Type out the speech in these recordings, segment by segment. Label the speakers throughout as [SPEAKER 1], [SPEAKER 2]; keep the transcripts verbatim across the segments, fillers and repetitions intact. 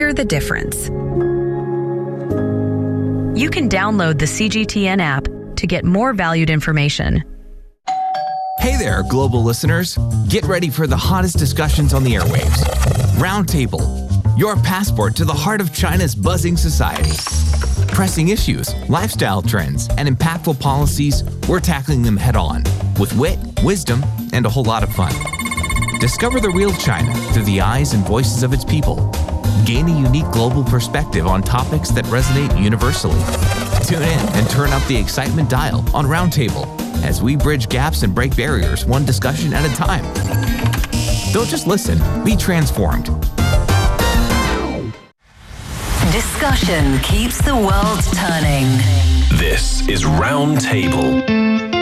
[SPEAKER 1] Hear the difference. You can download the C G T N app to get more valued information.
[SPEAKER 2] Hey there, global listeners. Get ready for the hottest discussions on the airwaves. Roundtable, your passport to the heart of China's buzzing society. Pressing issues, lifestyle trends, and impactful policies, we're tackling them head on with wit, wisdom, and a whole lot of fun. Discover the real China through the eyes and voices of its people. Gain a unique global perspective on topics that resonate universally. Tune in and turn up the excitement dial on Roundtable as we bridge gaps and break barriers one discussion at a time. Don't just listen, be transformed.
[SPEAKER 3] Discussion keeps the world turning.
[SPEAKER 4] This is Roundtable.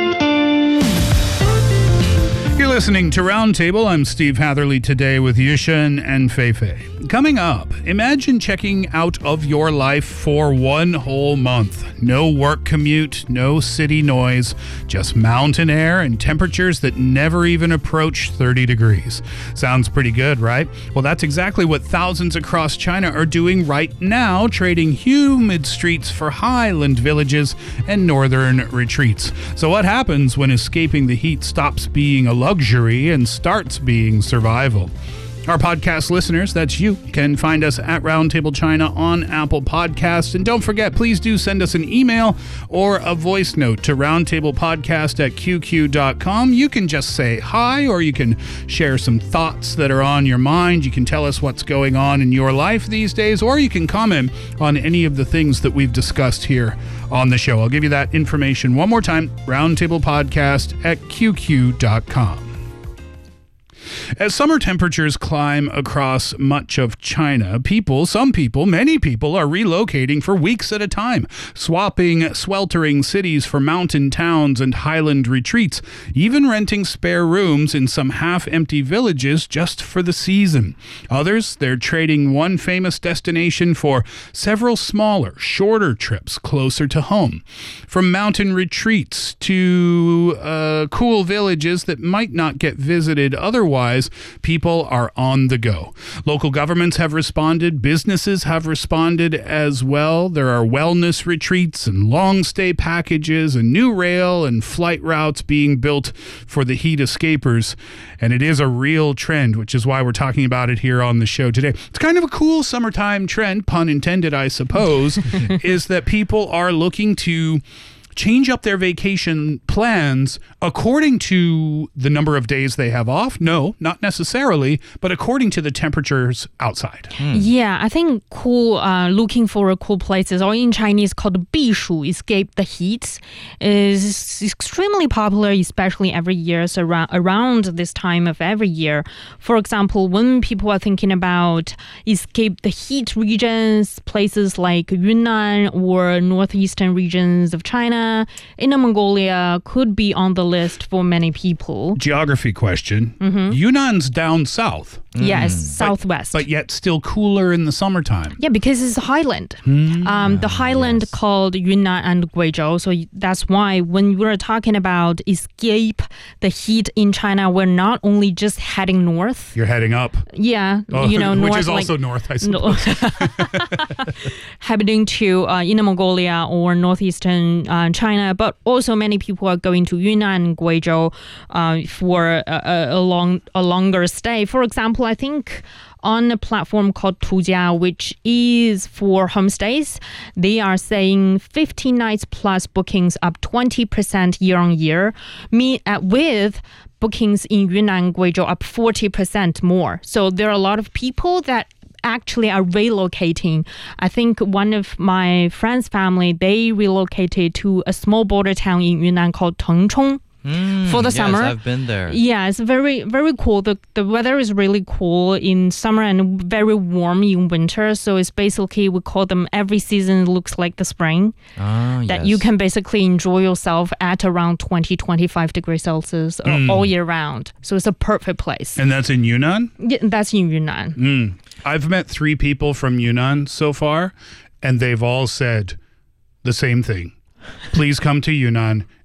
[SPEAKER 5] You're listening to Roundtable. I'm Steve Hatherley today with Yushin and Feifei. Coming up, imagine checking out of your life for one whole month. No work commute, no city noise, just mountain air and temperatures that never even approach thirty degrees. Sounds pretty good, right? Well, that's exactly what thousands across China are doing right now, trading humid streets for highland villages and northern retreats. So what happens when escaping the heat stops being a luxury and starts being survival? Our podcast listeners, that's you, can find us at Roundtable China on Apple Podcasts. And don't forget, please do send us an email or a voice note to roundtablepodcast at q q dot com. You can just say hi, or you can share some thoughts that are on your mind. You can tell us what's going on in your life these days, or you can comment on any of the things that we've discussed here on the show. I'll give you that information one more time, roundtablepodcast at q q dot com. As summer temperatures climb across much of China, people, some people, many people are relocating for weeks at a time, swapping sweltering cities for mountain towns and highland retreats, even renting spare rooms in some half-empty villages just for the season. Others, they're trading one famous destination for several smaller, shorter trips closer to home. From mountain retreats to uh, cool villages that might not get visited otherwise, people are on the go. Local governments have responded. Businesses have responded as well. There are wellness retreats and long stay packages and new rail and flight routes being built for the heat escapers. And it is a real trend, which is why we're talking about it here on the show today. It's kind of a cool summertime trend, pun intended, I suppose, is that people are looking to change up their vacation plans according to the number of days they have off. No, not necessarily, but according to the temperatures outside.
[SPEAKER 6] Mm. Yeah, I think cool, uh, looking for a cool places, or in Chinese called 避暑, escape the heat, is extremely popular, especially every year, so around, around this time of every year. For example, when people are thinking about escape the heat regions, places like Yunnan or northeastern regions of China, Inner Mongolia could be on the list for many people.
[SPEAKER 5] Geography question. Mm-hmm. Yunnan's down south.
[SPEAKER 6] Yes,
[SPEAKER 5] mm.
[SPEAKER 6] southwest.
[SPEAKER 5] But, but yet still cooler in the summertime.
[SPEAKER 6] Yeah, because it's a highland. Mm. Um, the highland yes. called Yunnan and Guizhou. So that's why when we're talking about escape the heat in China, we're not only just heading north.
[SPEAKER 5] You're heading up.
[SPEAKER 6] Yeah,
[SPEAKER 5] oh,
[SPEAKER 6] you know,
[SPEAKER 5] which
[SPEAKER 6] north,
[SPEAKER 5] is also
[SPEAKER 6] like,
[SPEAKER 5] north, I suppose.
[SPEAKER 6] No. Heading to uh, Inner Mongolia or northeastern uh, China, but also many people are going to Yunnan and Guizhou uh, for a, a, long, a longer stay. For example, I think on a platform called Tujia, which is for homestays, they are saying fifteen nights plus bookings up twenty percent year on year, me, uh, with bookings in Yunnan, Guizhou up forty percent more. So there are a lot of people that actually are relocating. I think one of my friend's family, they relocated to a small border town in Yunnan called Tengchong.
[SPEAKER 7] Mm,
[SPEAKER 6] for the
[SPEAKER 7] yes,
[SPEAKER 6] summer.
[SPEAKER 7] I've been there.
[SPEAKER 6] Yeah, it's very, very cool. The the weather is really cool in summer and very warm in winter. So it's basically, we call them every season looks like the spring.
[SPEAKER 7] Ah,
[SPEAKER 6] that
[SPEAKER 7] yes.
[SPEAKER 6] you can basically enjoy yourself at around twenty, twenty-five degrees Celsius mm. all year round. So it's a perfect place.
[SPEAKER 5] And that's in Yunnan?
[SPEAKER 6] Yeah, that's in Yunnan.
[SPEAKER 5] Mm. I've met three people from Yunnan so far, and they've all said the same thing. Please come to Yunnan.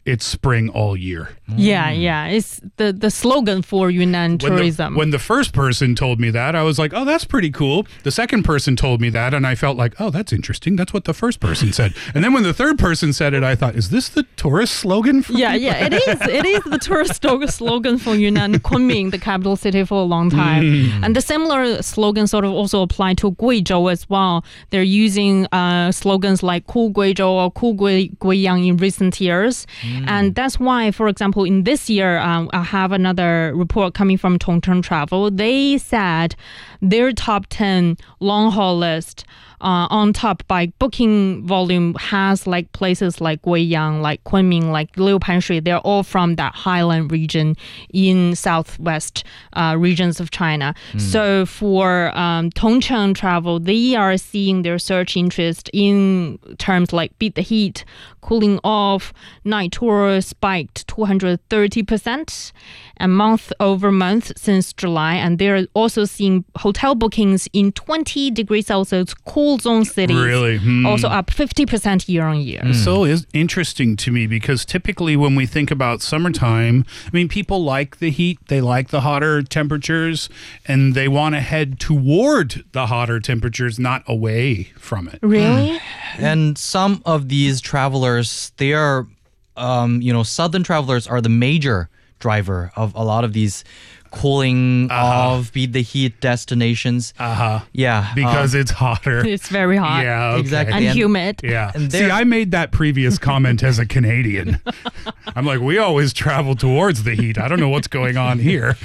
[SPEAKER 5] it's spring all year.
[SPEAKER 6] Yeah, yeah. It's the, the slogan for Yunnan
[SPEAKER 5] When
[SPEAKER 6] tourism.
[SPEAKER 5] the, when the first person told me that, I was like, oh, that's pretty cool. The second person told me that, and I felt like, oh, that's interesting. That's what the first person said. And then when the third person said it, I thought, is this the tourist slogan for
[SPEAKER 6] Yeah,
[SPEAKER 5] people?
[SPEAKER 6] yeah, it is. It is the tourist sto- slogan for Yunnan, Kunming, the capital city, for a long time.
[SPEAKER 5] Mm.
[SPEAKER 6] And the similar slogan sort of also apply to Guizhou as well. They're using uh, slogans like Cool Guizhou or Cool Gui- Guiyang in recent years.
[SPEAKER 5] Mm.
[SPEAKER 6] And that's why, for example, in this year, um, I have another report coming from Tongcheng Travel. They said their top ten long-haul list uh, on top by booking volume has like places like Guiyang, like Kunming, like Liupanshui. They're all from that highland region in southwest uh, regions of China.
[SPEAKER 5] Mm.
[SPEAKER 6] So for um, Tongcheng Travel, they are seeing their search interest in terms like beat the heat, cooling off, night tour spiked two hundred thirty percent a month over month since July. And they're also seeing hotel bookings in twenty degrees Celsius cool zone cities.
[SPEAKER 5] Really? Hmm.
[SPEAKER 6] Also up fifty percent year on year.
[SPEAKER 5] So is interesting to me because typically when we think about summertime, I mean, people like the heat, they like the hotter temperatures, and they want to head toward the hotter temperatures, not away from it.
[SPEAKER 6] Really?
[SPEAKER 7] And some of these travelers, they are, um, you know, southern travelers are the major driver of a lot of these cooling
[SPEAKER 5] Uh-huh.
[SPEAKER 7] off, beat the heat destinations.
[SPEAKER 5] Uh-huh.
[SPEAKER 7] Yeah.
[SPEAKER 5] Because
[SPEAKER 7] um,
[SPEAKER 5] it's hotter.
[SPEAKER 6] It's very hot.
[SPEAKER 5] Yeah, okay.
[SPEAKER 7] Exactly.
[SPEAKER 6] And
[SPEAKER 7] And-
[SPEAKER 6] humid.
[SPEAKER 5] Yeah.
[SPEAKER 7] And
[SPEAKER 5] See,
[SPEAKER 7] there-
[SPEAKER 5] I made that previous comment as a Canadian. I'm like, we always travel towards the heat. I don't know what's going on here.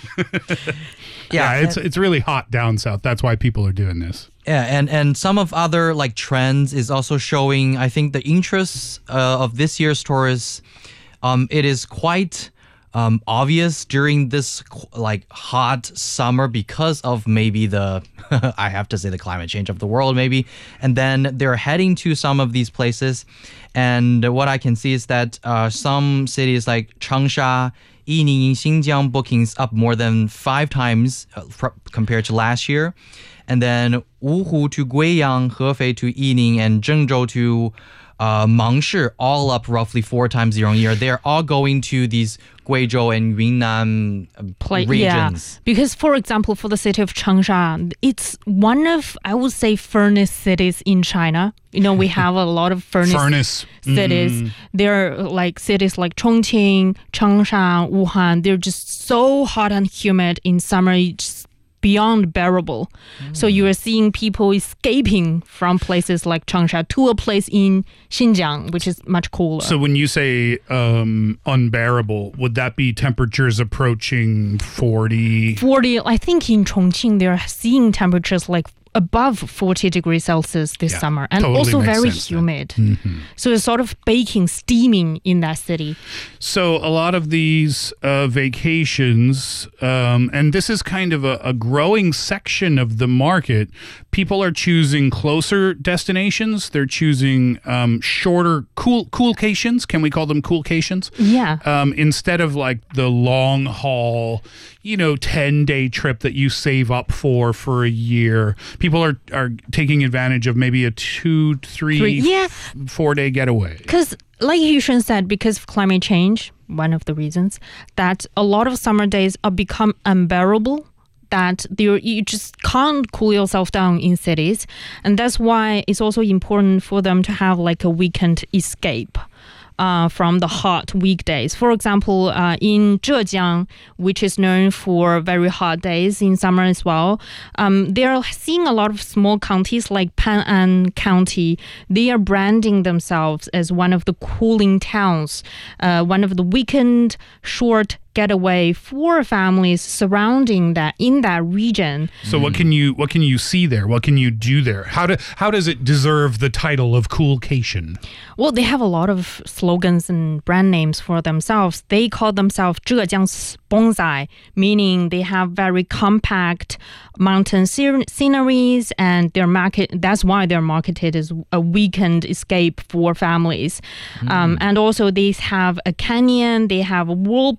[SPEAKER 5] Yeah, it's it's really hot down south. That's why people are doing this.
[SPEAKER 7] Yeah, and, and some of other like trends is also showing, I think, the interests uh, of this year's tourists. Um, it is quite um, obvious during this like hot summer because of maybe the, I have to say the climate change of the world maybe. And then they're heading to some of these places. And what I can see is that uh, some cities like Changsha, Yining, Xinjiang bookings up more than five times uh, fr- compared to last year. And then Wuhu to Guiyang, Hefei to Yining, and Zhengzhou to uh, Mangshi, all up roughly four times year on year. They're all going to these Guizhou and Yunnan uh,
[SPEAKER 6] Pla-
[SPEAKER 7] regions.
[SPEAKER 6] Yeah, because for example, for the city of Changsha, it's one of, I would say, furnace cities in China. You know, we have a lot of furnace,
[SPEAKER 5] Furnace.
[SPEAKER 6] cities.
[SPEAKER 5] Mm.
[SPEAKER 6] There are like cities like Chongqing, Changsha, Wuhan. They're just so hot and humid in summer. It's beyond bearable. So you are seeing people escaping from places like Changsha to a place in Xinjiang, which is much cooler.
[SPEAKER 5] So when you say um, unbearable, would that be temperatures approaching forty?
[SPEAKER 6] forty, I think in Chongqing, they're seeing temperatures like above forty degrees Celsius this
[SPEAKER 5] Yeah,
[SPEAKER 6] summer, and
[SPEAKER 5] totally
[SPEAKER 6] also
[SPEAKER 5] makes
[SPEAKER 6] very
[SPEAKER 5] sense then. Mm-hmm.
[SPEAKER 6] humid. So it's sort of baking, steaming in that city.
[SPEAKER 5] So a lot of these uh, vacations, um, and this is kind of a, a growing section of the market, people are choosing closer destinations. They're choosing um, shorter, cool, coolcations. Can we call them coolcations?
[SPEAKER 6] Yeah.
[SPEAKER 5] Um, instead of like the long haul, you know, ten day trip that you save up for for a year. People are, are taking advantage of maybe a two, three,
[SPEAKER 6] Three- yeah.
[SPEAKER 5] f- four day getaway.
[SPEAKER 6] Because, like Yushen said, because of climate change, one of the reasons, that a lot of summer days are become unbearable, that you you just can't cool yourself down in cities. And that's why it's also important for them to have like a weekend escape. Uh, from the hot weekdays. For example, uh, in Zhejiang, which is known for very hot days in summer as well, um, they're seeing a lot of small counties like Pan'an County. They are branding themselves as one of the cooling towns, uh, one of the weekend short getaway for families surrounding that in that region.
[SPEAKER 5] So what can you what can you see there? What can you do there? How do how does it deserve the title of coolcation?
[SPEAKER 6] Well, they have a lot of slogans and brand names for themselves. They call themselves Zhejiang's bonsai, meaning they have very compact mountain sce- sceneries, and their market. That's why they're marketed as a weekend escape for families. Um, and also, they have a canyon. They have whirlpools.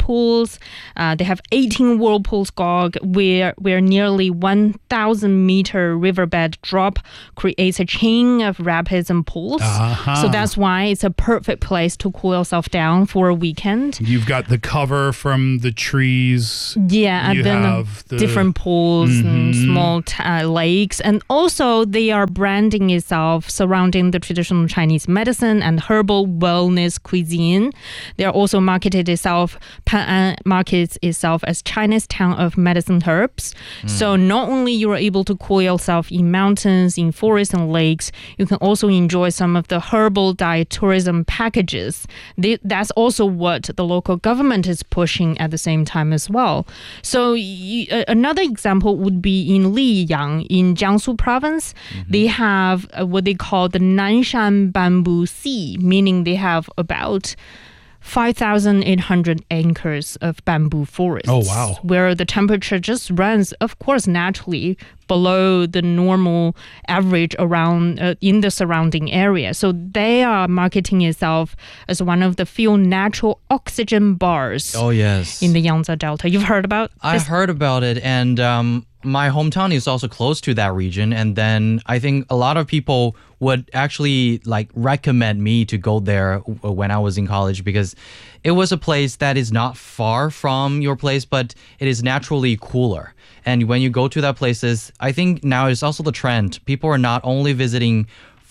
[SPEAKER 6] whirlpools. Uh, they have eighteen whirlpools, Gog, where, where nearly one thousand meter riverbed drop creates a chain of rapids and pools.
[SPEAKER 5] Uh-huh.
[SPEAKER 6] So that's why it's a perfect place to cool yourself down for a weekend.
[SPEAKER 5] You've got the cover from the trees.
[SPEAKER 6] Yeah,
[SPEAKER 5] You
[SPEAKER 6] and then
[SPEAKER 5] have the-
[SPEAKER 6] different pools and small t- uh, lakes. And also they are branding itself surrounding the traditional Chinese medicine and herbal wellness cuisine. They are also marketed itself, Pan markets itself as China's town of medicine herbs. So not only you are able to cool yourself in mountains, in forests and lakes, you can also enjoy some of the herbal diet tourism packages. They, that's also what the local government is pushing at the same time as well. So y- uh, another example would be in Liyang in Jiangsu province. They have uh, what they call the Nanshan Bamboo Sea, meaning they have about five thousand eight hundred acres of bamboo forests.
[SPEAKER 5] Oh, wow.
[SPEAKER 6] Where the temperature just runs, of course, naturally below the normal average around uh, in the surrounding area. So they are marketing itself as one of the few natural oxygen bars
[SPEAKER 7] Oh, yes.
[SPEAKER 6] in the Yangtze Delta. You've heard about
[SPEAKER 7] I
[SPEAKER 6] this?
[SPEAKER 7] heard about it, and um, my hometown is also close to that region. And then I think a lot of people would actually like recommend me to go there w- when I was in college, because it was a place that is not far from your place, but it is naturally cooler. And when you go to that places, I think now it's also the trend. People are not only visiting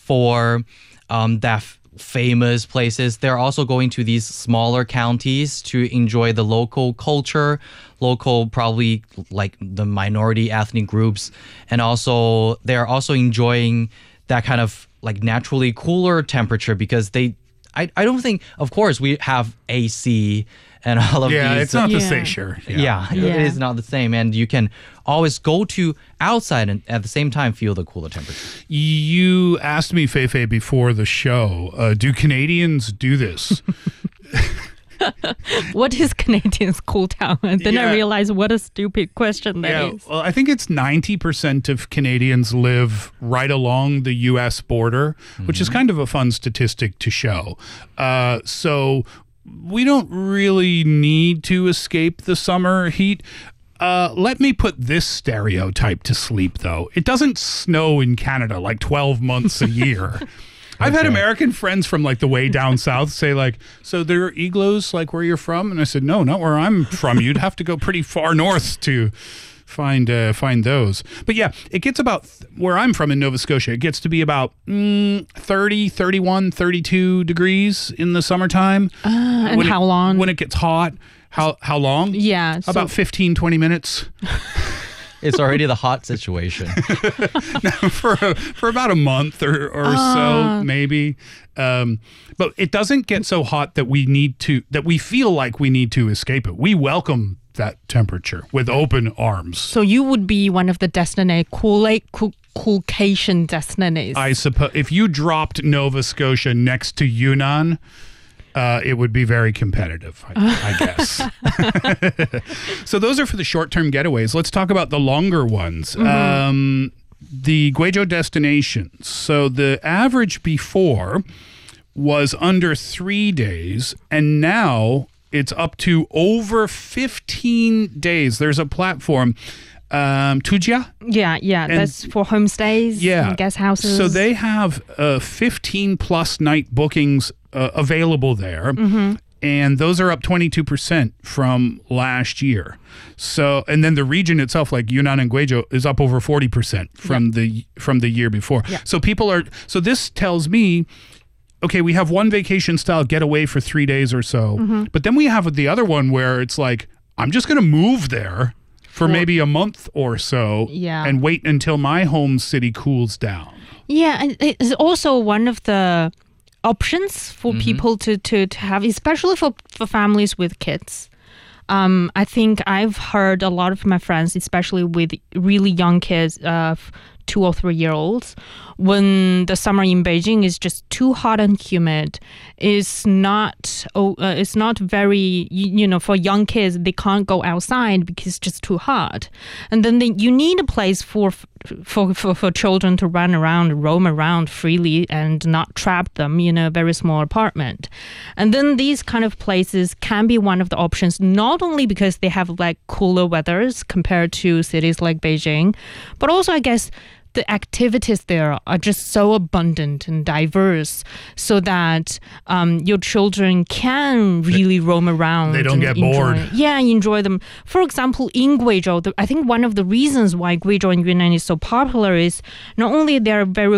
[SPEAKER 7] for um, that f- famous places, they're also going to these smaller counties to enjoy the local culture, local probably like the minority ethnic groups, and also they're also enjoying that kind of like naturally cooler temperature, because they I, I don't think, of course, we have A C and all of
[SPEAKER 5] Yeah,
[SPEAKER 7] these.
[SPEAKER 5] it's not the
[SPEAKER 6] Yeah.
[SPEAKER 5] same, sure.
[SPEAKER 7] Yeah,
[SPEAKER 6] Yeah.
[SPEAKER 7] it is not the same. And you can always go to outside and at the same time feel the cooler temperature.
[SPEAKER 5] You asked me, Feifei, before the show, uh, do Canadians do this?
[SPEAKER 6] What is Canadians cool town? And then
[SPEAKER 5] Yeah.
[SPEAKER 6] I realized what a stupid question that is.
[SPEAKER 5] Well, I think it's ninety percent of Canadians live right along the U S border, which is kind of a fun statistic to show. Uh, so we don't really need to escape the summer heat. Uh, let me put this stereotype to sleep, though. It doesn't snow in Canada like twelve months a year. I've had American friends from like the way down south say like, so there are igloos like where you're from? And I said, no, not where I'm from. You'd have to go pretty far north to find uh, find those. But yeah, it gets about, th- where I'm from in Nova Scotia, it gets to be about mm, thirty, thirty-one, thirty-two degrees in the summertime.
[SPEAKER 6] Uh, and
[SPEAKER 5] When it-
[SPEAKER 6] how long?
[SPEAKER 5] When it gets hot. How how long?
[SPEAKER 6] Yeah. so-
[SPEAKER 5] About fifteen, twenty minutes.
[SPEAKER 7] It's already the hot situation.
[SPEAKER 5] for a, for about a month or, or so, maybe. Um, but it doesn't get so hot that we need to, that we feel like we need to escape it. We welcome that temperature with open arms.
[SPEAKER 6] So you would be one of the destiny cool lake cool, coolcation destinies.
[SPEAKER 5] I suppose if you dropped Nova Scotia next to Yunnan, uh, it would be very competitive, I, I guess. So those are for the short-term getaways. Let's talk about the longer ones. Um, the Guizhou destinations. So the average before was under three days, and now it's up to over fifteen days. There's a platform, um, Tujia.
[SPEAKER 6] yeah, yeah.
[SPEAKER 5] And-
[SPEAKER 6] That's for homestays,
[SPEAKER 5] Yeah.
[SPEAKER 6] and guest houses.
[SPEAKER 5] So they have uh, fifteen plus night bookings uh, available there. And those are up twenty-two percent from last year. So, and then the region itself, like Yunnan and Guizhou, is up over forty percent from the from the year before. So people are, so this tells me, okay, we have one vacation style getaway for three days or so, but then we have the other one where it's like, I'm just going to move there for maybe a month or so
[SPEAKER 6] Yeah.
[SPEAKER 5] and wait until my home city cools down.
[SPEAKER 6] Yeah, and it's also one of the options for people to, to, to have, especially for, for families with kids. Um, I think I've heard a lot of my friends, especially with really young kids, uh, two or three year olds, when the summer in Beijing is just too hot and humid, it's not oh, uh, it's not very, you, you know, for young kids, they can't go outside because it's just too hot. And then they, you need a place for for, for, for children to run around, roam around freely and not trap them in a very small apartment. And then these kind of places can be one of the options, not only because they have like cooler weathers compared to cities like Beijing, but also I guess the activities there are just so abundant and diverse so that um, your children can really roam around.
[SPEAKER 5] They don't
[SPEAKER 6] and
[SPEAKER 5] get
[SPEAKER 6] enjoy,
[SPEAKER 5] bored.
[SPEAKER 6] Yeah, enjoy them. For example, in Guizhou, the, I think one of the reasons why Guizhou and Yunnan is so popular is not only they're very